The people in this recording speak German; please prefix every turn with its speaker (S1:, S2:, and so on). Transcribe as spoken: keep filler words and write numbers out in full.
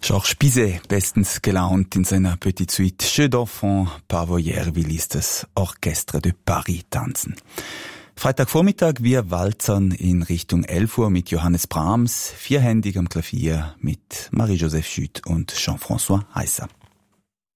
S1: Georges Bizet, bestens gelaunt in seiner Petite Suite Jeux d'Enfant Pavoyère, wie ließ das Orchestre de Paris tanzen. Freitagvormittag wir walzern in Richtung elf Uhr mit Johannes Brahms, vierhändig am Klavier mit Marie-Joseph Schütt und Jean-François Heisser.